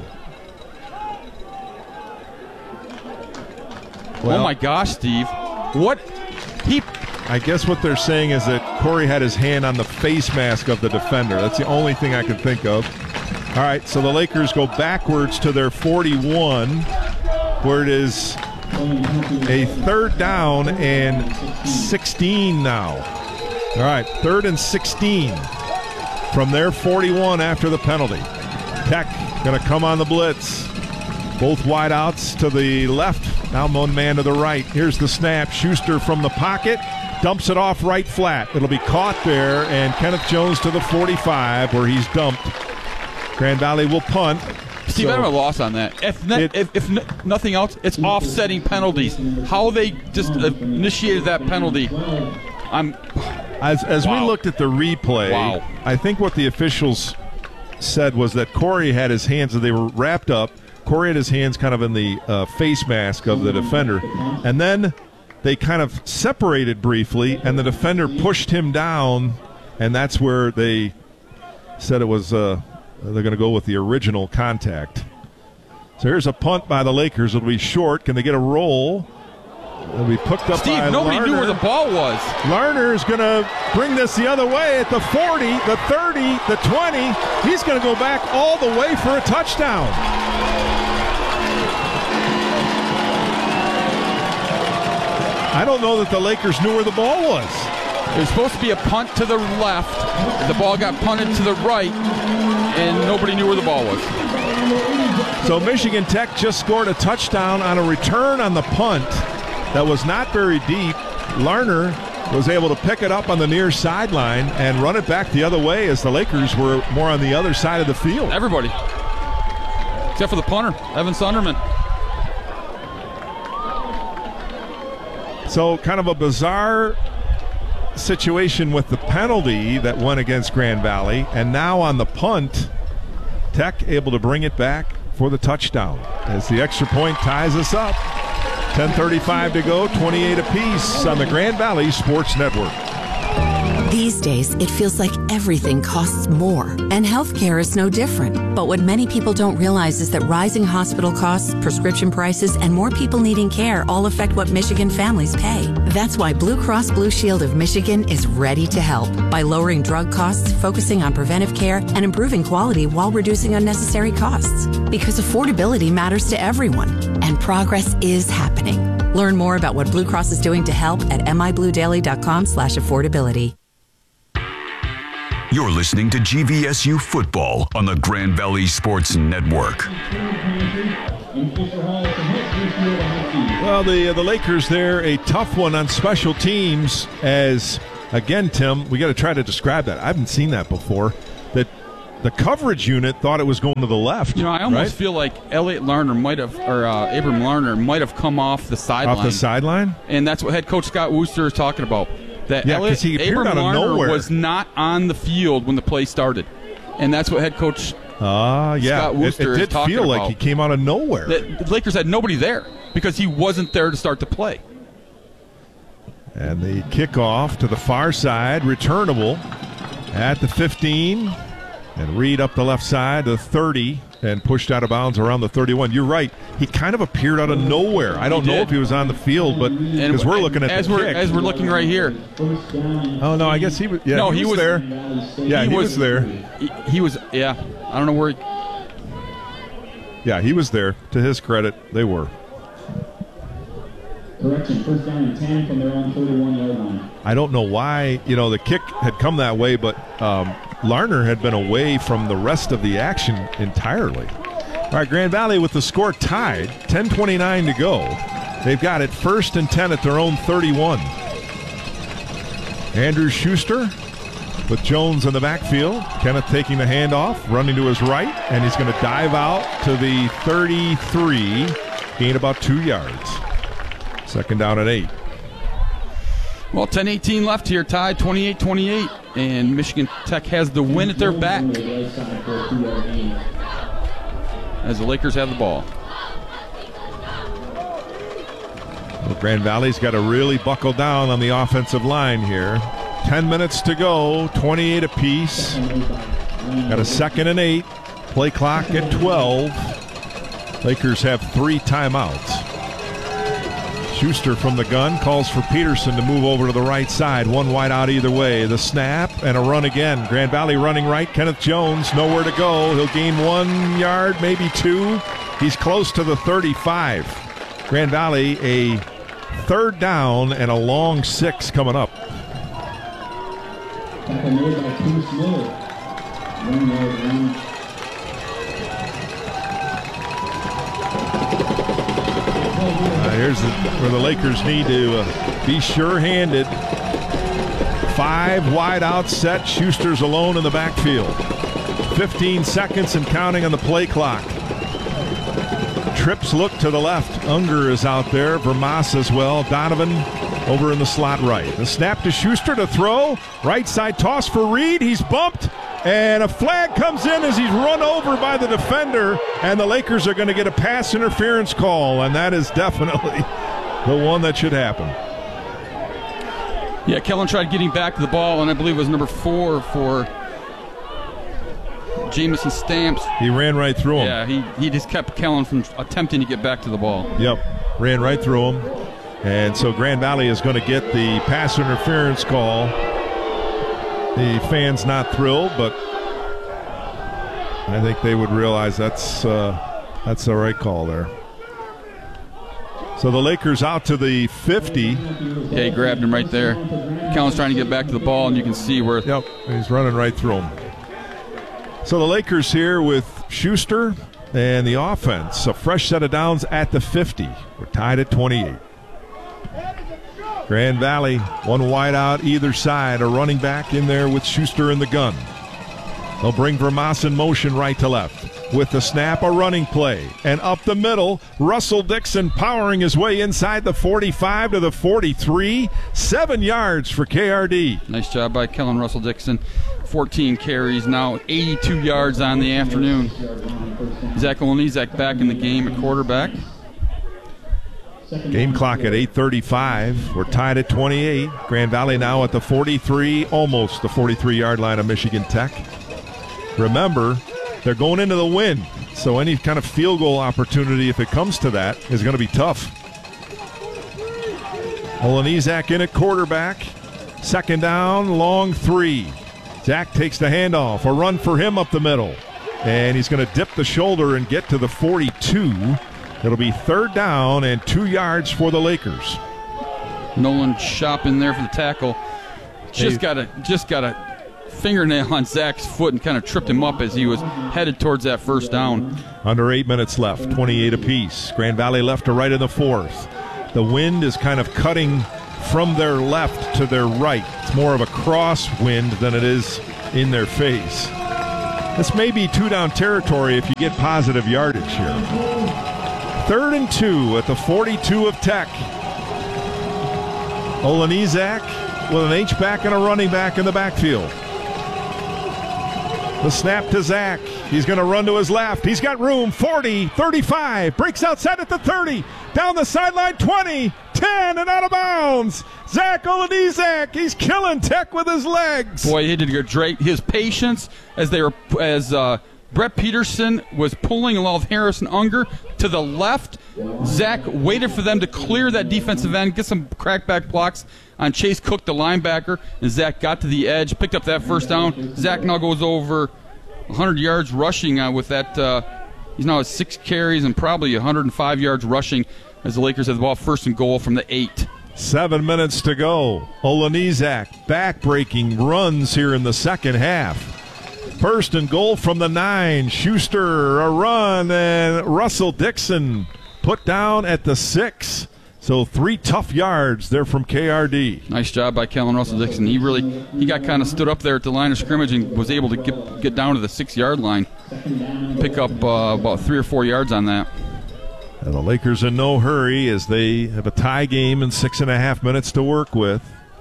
Well, oh my gosh, Steve. What? He I guess what they're saying is that Corey had his hand on the face mask of the defender. That's the only thing I can think of. All right, so the Lakers go backwards to their forty-one, where it is a third down and sixteen now. All right, third and sixteen from their forty-one after the penalty. Tech going to come on the blitz. Both wideouts to the left, now one man to the right. Here's the snap. Schuster from the pocket, dumps it off right flat. It'll be caught there, and Kenneth Jones to the forty-five where he's dumped. Grand Valley will punt. Steve, So- I don't have a loss on that. If, ne- It- if, if n- nothing else, it's offsetting penalties. How they just uh, initiated that penalty, I'm. As, as Wow. we looked at the replay, Wow. I think what the officials said was that Corey had his hands, they were wrapped up. Corey had his hands kind of in the uh, face mask of the defender. And then they kind of separated briefly, and the defender pushed him down, and that's where they said it was, uh, they're going to go with the original contact. So here's a punt by the Lakers. It'll be short. Can they get a roll? It'll be picked up Steve, by nobody Larner. knew where the ball was. Larner is going to bring this the other way at the forty, the thirty, the twenty. He's going to go back all the way for a touchdown. I don't know that the Lakers knew where the ball was. It was supposed to be a punt to the left. The ball got punted to the right, and nobody knew where the ball was. So Michigan Tech just scored a touchdown on a return on the punt that was not very deep. Larner was able to pick it up on the near sideline and run it back the other way as the Lakers were more on the other side of the field. Everybody. Except for the punter, Evan Sunderman. So kind of a bizarre situation with the penalty that went against Grand Valley, and now on the punt, Tech able to bring it back for the touchdown as the extra point ties us up. ten thirty-five to go, twenty-eight apiece on the Grand Valley Sports Network. These days, it feels like everything costs more, and healthcare is no different. But what many people don't realize is that rising hospital costs, prescription prices, and more people needing care all affect what Michigan families pay. That's why Blue Cross Blue Shield of Michigan is ready to help by lowering drug costs, focusing on preventive care, and improving quality while reducing unnecessary costs. Because affordability matters to everyone, and progress is happening. Learn more about what Blue Cross is doing to help at mibluedaily.com slash affordability. You're listening to G V S U Football on the Grand Valley Sports Network. Well, the uh, the Lakers there, a tough one on special teams as, again, Tim, we got to try to describe that. I haven't seen that before. That the coverage unit thought it was going to the left. You know, I almost right? feel like Elliot Larner might have, or uh, Abram Larner might have come off the sideline. Off the sideline? And that's what head coach Scott Wooster is talking about. That Yeah, Elliot, 'cause he appeared Abram out of Larner nowhere. was not on the field when the play started. And that's what head coach Ah, uh, yeah. Scott It, Wooster it is did talking feel like about. he came out of nowhere. The Lakers had nobody there because he wasn't there to start the play. And the kickoff to the far side, returnable at the fifteen. And Reed up the left side, the thirty, and pushed out of bounds around the thirty-one. You're right. He kind of appeared out of nowhere. I don't He know did. if he was on the field, but because we're looking at as the we're kick. as we're looking right here. Oh, no, I guess he was, yeah, No, he, he was, was- there. Yeah, he, he was, was- there. He, he was, yeah. I don't know where. He, Yeah, he was there. To his credit, they were. Correction, first down and ten from their own thirty-one-yard line. I don't know why, you know, the kick had come that way, but um, Larner had been away from the rest of the action entirely. All right, Grand Valley with the score tied, ten twenty-nine to go. They've got it first and ten at their own thirty-one. Andrew Schuster with Jones in the backfield. Kenneth taking the handoff, running to his right, and he's going to dive out to the thirty-three, gain about two yards. Second down and eight. well, ten eighteen left here, tied twenty-eight twenty-eight, and Michigan Tech has the win at their back as the Lakers have the ball. Well, Grand Valley's got to really buckle down on the offensive line here. Ten minutes to go, twenty-eight apiece. Got a second and eight. Play clock at twelve. Lakers have three timeouts. Schuster from the gun calls for Peterson to move over to the right side. One wide out either way. The snap and a run again. Grand Valley running right. Kenneth Jones nowhere to go. He'll gain one yard, maybe two. He's close to the thirty-five. Grand Valley a third down and a long six coming up. Tackle made by Bruce Miller. One yard line. Uh, here's the, where the Lakers need to uh, be sure-handed. Five wide out set. Schuster's alone in the backfield. fifteen seconds and counting on the play clock. Trips look to the left. Unger is out there. Vermas as well. Donovan over in the slot right. The snap to Schuster to throw. Right side toss for Reed. He's bumped. And a flag comes in as he's run over by the defender. And the Lakers are going to get a pass interference call. And that is definitely the one that should happen. Yeah, Kellen tried getting back to the ball, and I believe it was number four for Jamison Stamps. He ran right through him. Yeah, he, he just kept Kellen from attempting to get back to the ball. Yep, ran right through him. And so Grand Valley is going to get the pass interference call. The fans not thrilled, but I think they would realize that's uh, that's the right call there. So the Lakers out to the fifty. Yeah, he grabbed him right there. Kellen's trying to get back to the ball, and you can see where. Yep, he's running right through him. So the Lakers here with Schuster and the offense. A fresh set of downs at the fifty. We're tied at twenty-eight. Grand Valley, one wide out either side. A running back in there with Schuster in the gun. They'll bring Vermas in motion right to left. With the snap, a running play. And up the middle, Russell Dixon powering his way inside the forty-five to the forty-three. Seven yards for K R D. Nice job by Kellen Russell Dixon. fourteen carries, now eighty-two yards on the afternoon. Zach Olnizak back in the game at quarterback. Game clock at eight thirty-five. We're tied at twenty-eight. Grand Valley now at the forty-three, almost the forty-three-yard line of Michigan Tech. Remember, they're going into the win, so any kind of field goal opportunity, if it comes to that, is going to be tough. Olnizak in at quarterback. Second down, long three. Zach takes the handoff. A run for him up the middle. And he's going to dip the shoulder and get to the forty-two. It'll be third down and two yards for the Lakers. Nolan Shop in there for the tackle. Just Hey. gotta, just gotta fingernail on Zach's foot and kind of tripped him up as he was headed towards that first down. Under eight minutes left, twenty-eight apiece. Grand Valley left to right in the fourth. The wind is kind of cutting from their left to their right. It's more of a cross wind than it is in their face. This may be two-down territory if you get positive yardage here. Third and two at the forty-two of Tech. Olenizak with an H-back and a running back in the backfield. The snap to Zach. He's going to run to his left. He's got room. forty, thirty-five. Breaks outside at the thirty. Down the sideline, twenty, ten, and out of bounds. Zach Olenizak. He's killing Tech with his legs. Boy, he did great. His patience as they were as uh, Brett Peterson was pulling along with Harrison Unger to the left. Zach waited for them to clear that defensive end, get some crackback blocks on Chase Cook, the linebacker, and Zach got to the edge, picked up that first down. Zach now goes over one hundred yards rushing uh, with that. Uh, he's now at six carries and probably one hundred five yards rushing as the Lakers have the ball first and goal from the eight. Seven minutes to go. Olenizak back-breaking runs here in the second half. First and goal from the nine. Schuster, a run, and Russell Dixon put down at the six. So three tough yards there from K R D. Nice job by Kellen Russell Dixon. He really he got kind of stood up there at the line of scrimmage and was able to get get down to the six-yard line, pick up uh, about three or four yards on that. And the Lakers in no hurry as they have a tie game and six and a half minutes to work with.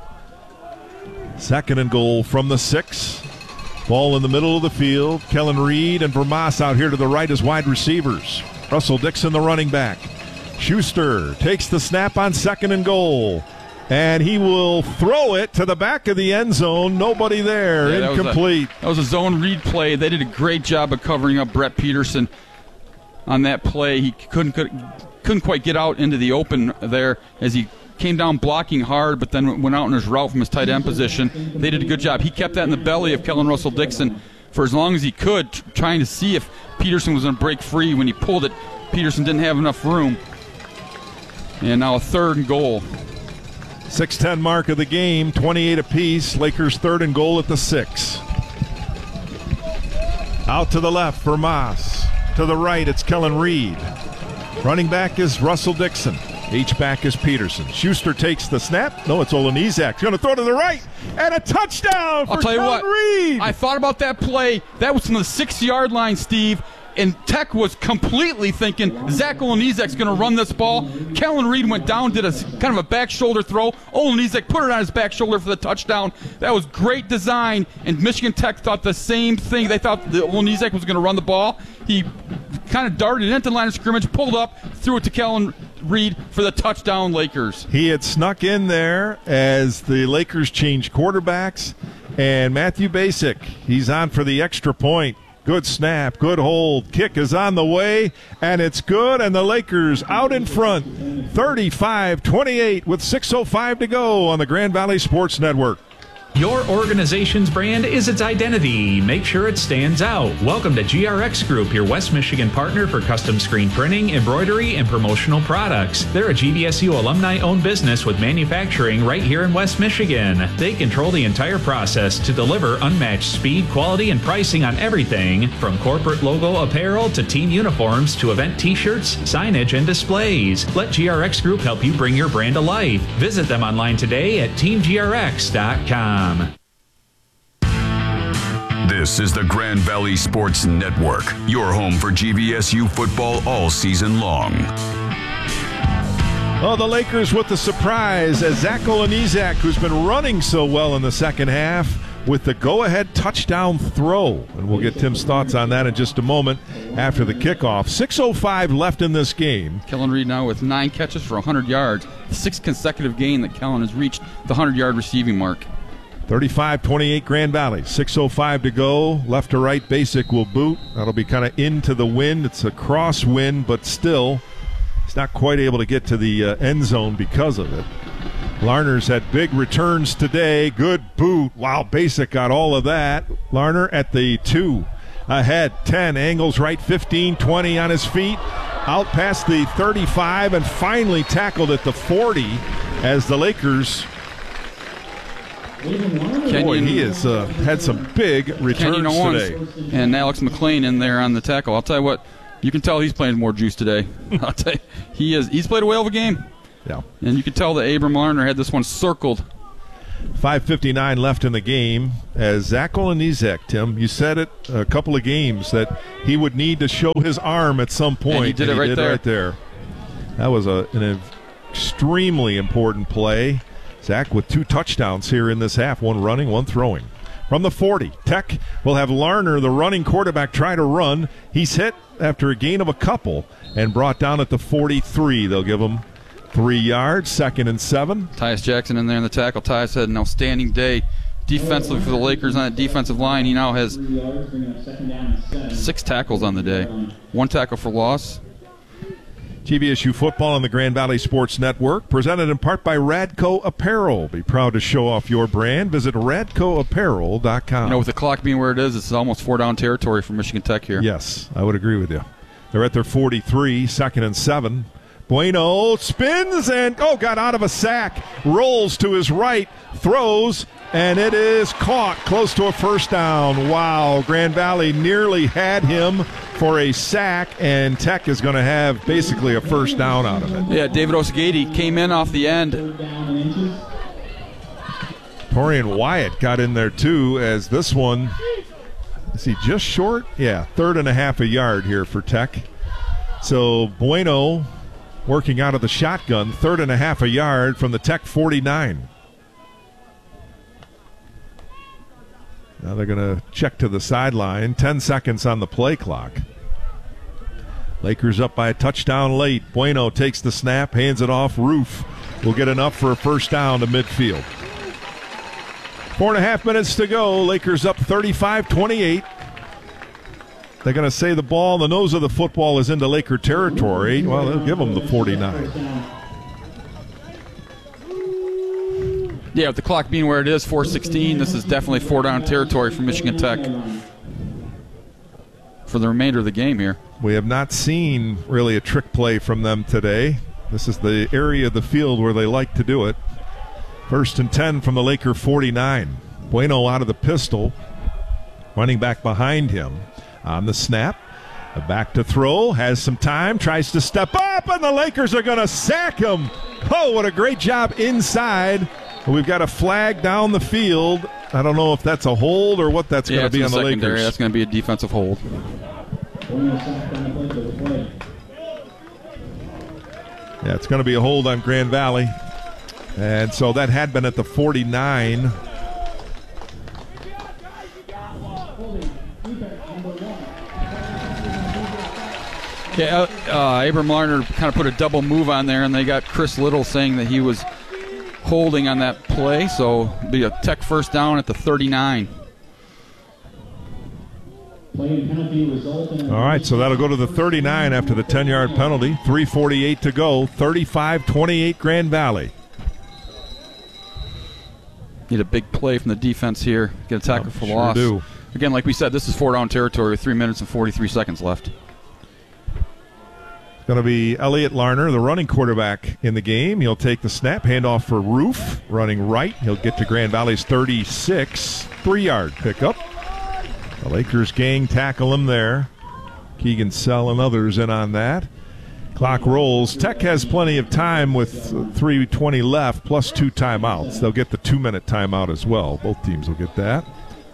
Second and goal from the six. Ball in the middle of the field. Kellen Reed and Vermas out here to the right as wide receivers. Russell Dixon, the running back. Schuster takes the snap on second and goal. And he will throw it to the back of the end zone. Nobody there. Yeah, incomplete. That was, a, that was a zone read play. They did a great job of covering up Brett Peterson on that play. He couldn't, couldn't, couldn't quite get out into the open there as he came down blocking hard, but then went out in his route from his tight end position. They did a good job. He kept that in the belly of Kellen Russell Dixon for as long as he could, t- trying to see if Peterson was going to break free. When he pulled it, Peterson didn't have enough room. And now a third and goal. six ten mark of the game, twenty-eight apiece. Lakers third and goal at the six. Out to the left for Moss. To the right, it's Kellen Reed. Running back is Russell Dixon. H-back is Peterson. Schuster takes the snap. No, it's Olenizak. He's going to throw to the right. And a touchdown for I'll tell you Kellen what, Reed. I thought about that play. That was from the six-yard line, Steve. And Tech was completely thinking Zach Olenizak's going to run this ball. Kellen Reed went down, did a kind of a back shoulder throw. Olenizak put it on his back shoulder for the touchdown. That was great design, and Michigan Tech thought the same thing. They thought that Olenizak was going to run the ball. He kind of darted into the line of scrimmage, pulled up, threw it to Kellen Reed for the touchdown, Lakers. He had snuck in there as the Lakers changed quarterbacks, and Matthew Basic, he's on for the extra point. Good snap, good hold. Kick is on the way, and it's good, and the Lakers out in front, thirty-five twenty-eight with six oh five to go on the Grand Valley Sports Network. Your organization's brand is its identity. Make sure it stands out. Welcome to G R X Group, your West Michigan partner for custom screen printing, embroidery, and promotional products. They're a G V S U alumni-owned business with manufacturing right here in West Michigan. They control the entire process to deliver unmatched speed, quality, and pricing on everything from corporate logo apparel to team uniforms to event t-shirts, signage, and displays. Let G R X Group help you bring your brand to life. Visit them online today at team g r x dot com. This is the Grand Valley Sports Network, your home for G V S U football all season long. Oh, the Lakers with the surprise as Zach Olenizak, who's been running so well in the second half, with the go-ahead touchdown throw. And we'll get Tim's thoughts on that in just a moment after the kickoff. six oh five left in this game. Kellen Reed now with nine catches for one hundred yards. Sixth consecutive game that Kellen has reached the one hundred-yard receiving mark. thirty-five twenty-eight Grand Valley. six oh five to go. Left to right, Basic will boot. That'll be kind of into the wind. It's a crosswind, but still, he's not quite able to get to the uh, end zone because of it. Larner's had big returns today. Good boot. Wow, Basic got all of that. Larner at the two. Ahead, ten. Angles right, fifteen, twenty on his feet. Out past the thirty-five and finally tackled at the forty as the Lakers Kenyon, Boy, he has uh, had some big returns Kenyon Owens today. and Alex McLean in there on the tackle. I'll tell you what, you can tell he's playing more juice today. I'll tell you, he is. He's played a whale of a game. Yeah. And you can tell that Abram Larner had this one circled. five fifty-nine left in the game as Zach Olenizek, Tim, you said it a couple of games that he would need to show his arm at some point. And he did it right did there. right there. That was a, an extremely important play. Zach with two touchdowns here in this half, one running, one throwing. From the forty, Tech will have Larner, the running quarterback, try to run. He's hit after a gain of a couple and brought down at the forty-three. They'll give him three yards, second and seven. Tyus Jackson in there in the tackle. Tyus had an outstanding day defensively for the Lakers on that defensive line. He now has six tackles on the day. One tackle for loss. G V S U football on the Grand Valley Sports Network, presented in part by Radco Apparel. Be proud to show off your brand. Visit radco apparel dot com. You know, with the clock being where it is, it's almost four down territory for Michigan Tech here. Yes, I would agree with you. They're at their forty-three, second and seven. Bueno spins and, oh, got out of a sack. Rolls to his right, throws, and it is caught close to a first down. Wow, Grand Valley nearly had him for a sack, and Tech is going to have basically a first down out of it. Yeah, David Osagati came in off the end. Torian Wyatt got in there too, as this one, is he just short? Yeah, third and a half a yard here for Tech. So Bueno working out of the shotgun, third and a half a yard from the Tech forty-nine. Now they're going to check to the sideline. Ten seconds on the play clock. Lakers up by a touchdown late. Bueno takes the snap, hands it off. Roof will get enough for a first down to midfield. Four and a half minutes to go. Lakers up thirty-five twenty-eight. They're going to say the ball, the nose of the football is into Laker territory. Well, they'll give them the forty-nine. Yeah, with the clock being where it is, four sixteen, this is definitely four down territory for Michigan Tech for the remainder of the game here. We have not seen really a trick play from them today. This is the area of the field where they like to do it. First and ten from the Laker forty-nine. Bueno out of the pistol, running back behind him. On the snap, back to throw, has some time, tries to step up, and the Lakers are going to sack him. Oh, what a great job inside. We've got a flag down the field. I don't know if that's a hold or what that's yeah, going to be on the secondary. Lakers. That's going to be a defensive hold. Yeah, it's going to be a hold on Grand Valley. And so that had been at the forty-nine. Yeah, uh, Abram Larner kind of put a double move on there, and they got Chris Little saying that he was holding on that play, so it'll be a Tech first down at the thirty-nine. All right, so that'll go to the thirty-nine after the ten-yard penalty. three forty-eight to go, thirty-five twenty-eight Grand Valley. Need a big play from the defense here. Get a tackle Yep, for sure loss. do. Again, like we said, this is four down territory with three minutes and forty-three seconds left. It's going to be Elliott Larner, the running quarterback in the game. He'll take the snap, handoff for Roof, running right. He'll get to Grand Valley's thirty-six, three-yard pickup. The Lakers gang tackle him there. Keegan Sell and others in on that. Clock rolls. Tech has plenty of time with three twenty left, plus two timeouts. They'll get the two-minute timeout as well. Both teams will get that.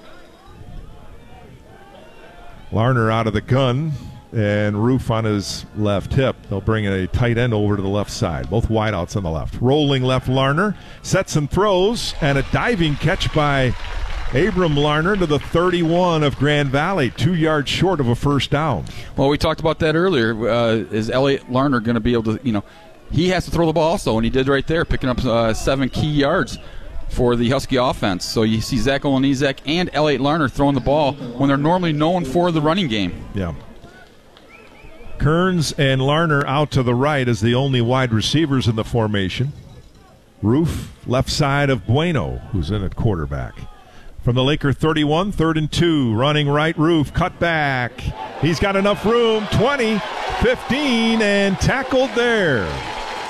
Larner out of the gun, and Roof on his left hip. They'll bring a tight end over to the left side. Both wideouts on the left. Rolling left Larner, sets and throws, and a diving catch by Abram Larner to the thirty-one of Grand Valley, two yards short of a first down. Well, we talked about that earlier. Uh, is Elliott Larner going to be able to, you know, he has to throw the ball also, and he did right there, picking up uh, seven key yards for the Husky offense. So you see Zach Olenizek and Elliott Larner throwing the ball when they're normally known for the running game. Yeah. Kearns and Larner out to the right as the only wide receivers in the formation. Roof, left side of Bueno, who's in at quarterback. From the Laker thirty-one, third and two, running right, Roof, cut back. He's got enough room, twenty, fifteen, and tackled there.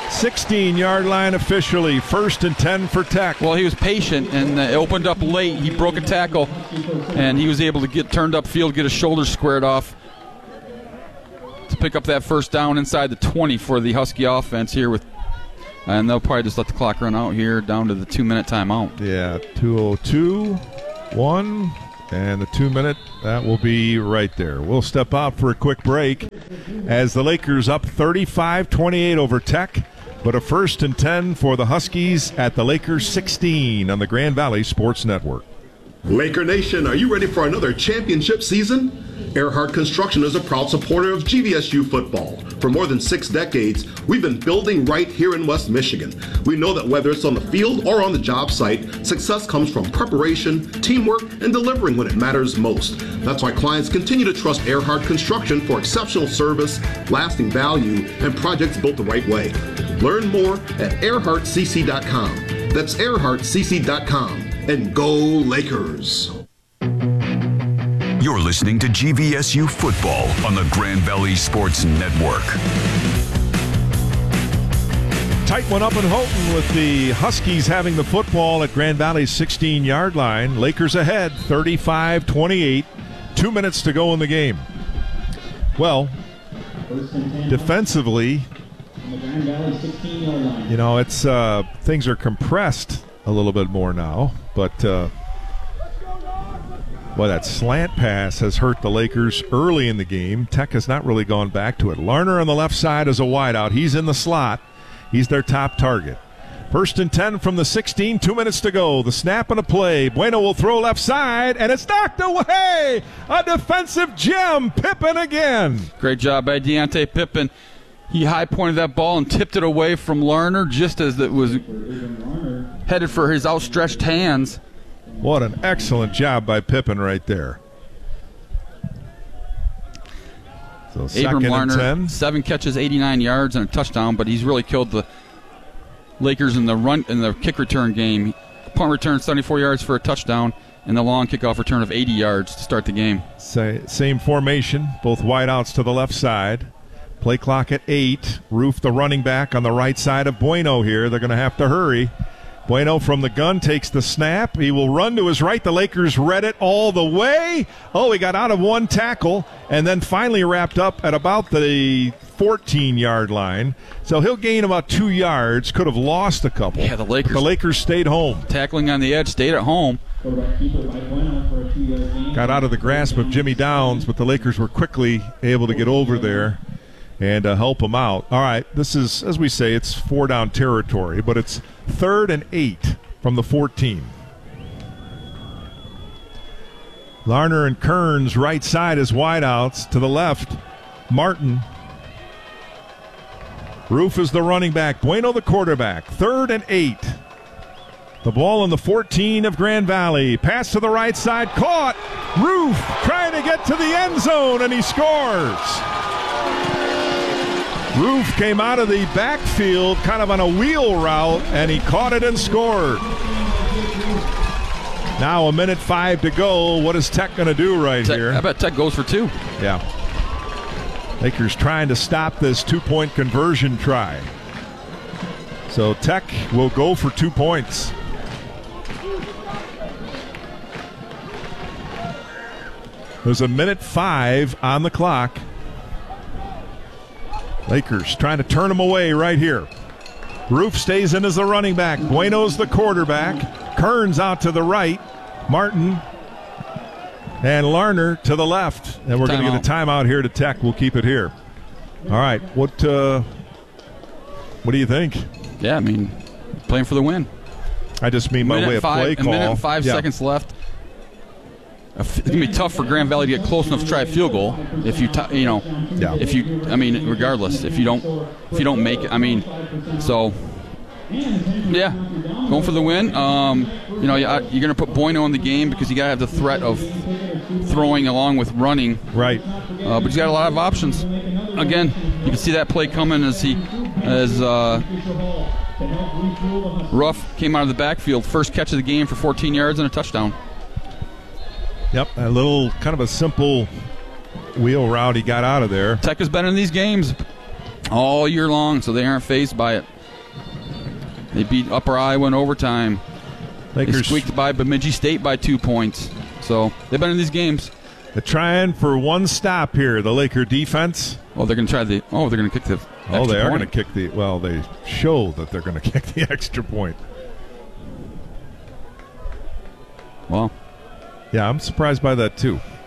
sixteen-yard line officially. First and ten for Tech. Well, he was patient, and uh, it opened up late. He broke a tackle, and he was able to get turned upfield, get his shoulders squared off to pick up that first down inside the twenty for the Husky offense here. With, and they'll probably just let the clock run out here down to the two-minute timeout. Yeah, two oh two, one, and the two-minute, that will be right there. We'll step out for a quick break as the Lakers up thirty-five twenty-eight over Tech. But a first and ten for the Huskies at the Lakers sixteen on the Grand Valley Sports Network. Laker Nation, are you ready for another championship season? Earhart Construction is a proud supporter of G V S U football. For more than six decades, we've been building right here in West Michigan. We know that whether it's on the field or on the job site, success comes from preparation, teamwork, and delivering when it matters most. That's why clients continue to trust Earhart Construction for exceptional service, lasting value, and projects built the right way. Learn more at earhart c c dot com. That's earhart c c dot com. And go Lakers! You're listening to G V S U football on the Grand Valley Sports Network. Tight one up in Houghton with the Huskies having the football at Grand Valley's sixteen-yard line. Lakers ahead, thirty-five twenty-eight. Two minutes to go in the game. Well, defensively, you know, it's uh, things are compressed a little bit more now, but uh, well, that slant pass has hurt the Lakers early in the game. Tech has not really gone back to it. Larner on the left side is a wideout. He's in the slot. He's their top target. First and ten from the sixteen, two minutes to go. The snap and a play. Bueno will throw left side, and it's knocked away. A defensive gem. Pippen again. Great job by Deontay Pippen. He high-pointed that ball and tipped it away from Larner just as it was headed for his outstretched hands. What an excellent job by Pippen right there. So second Abram Larner, and ten. seven catches, eighty-nine yards, and a touchdown, but he's really killed the Lakers in the run in the kick return game. Punt return, seventy-four yards for a touchdown, and the long kickoff return of eighty yards to start the game. Same formation, both wideouts to the left side. Play clock at eight. Roof, the running back, on the right side of Bueno here. They're going to have to hurry. Bueno from the gun takes the snap. He will run to his right. The Lakers read it all the way. Oh, he got out of one tackle and then finally wrapped up at about the fourteen-yard line. So he'll gain about two yards. Could have lost a couple. Yeah, the Lakers. The Lakers stayed home. Tackling on the edge, stayed at home. Got out of the grasp of Jimmy Downs, but the Lakers were quickly able to get over there and uh, help him out. All right, this is, as we say, it's four-down territory, but it's third and eight from the fourteen. Larner and Kearns right side as wideouts. To the left, Martin. Roof is the running back. Bueno the quarterback. Third and eight. The ball in the fourteen of Grand Valley. Pass to the right side. Caught. Roof trying to get to the end zone, and he scores. Roof came out of the backfield kind of on a wheel route, and he caught it and scored. Now a minute five to go. What is Tech going to do right Tech, here? I bet Tech goes for two. Yeah. Lakers trying to stop this two-point conversion try. So Tech will go for two points. There's a minute five on the clock. Lakers trying to turn them away right here. Roof stays in as the running back. Bueno's the quarterback. Kearns out to the right. Martin and Larner to the left. And we're going to get a timeout here to Tech. We'll keep it here. All right. What uh, what do you think? Yeah, I mean, playing for the win. I just mean by way of five, play call. A minute and five yeah. seconds left. It's going to be tough for Grand Valley to get close enough to try a field goal. If you, t- you know, yeah. if you, I mean, regardless, if you don't, if you don't make it, I mean, so, yeah, going for the win. Um, you know, you're going to put Bueno in the game because you got to have the threat of throwing along with running. Right. Uh, but he's got a lot of options. Again, you can see that play coming as he, as uh, Ruff came out of the backfield, first catch of the game for fourteen yards and a touchdown. Yep, a little kind of a simple wheel route he got out of there. Tech has been in these games all year long, so they aren't fazed by it. They beat Upper Iowa in overtime. Lakers They squeaked by Bemidji State by two points. So they've been in these games. They're trying for one stop here, the Laker defense. Oh, they're going to try the. Oh, they're going to kick the. Oh, they are point. going to kick the. Well, they show that they're going to kick the extra point. Well, yeah, I'm surprised by that too.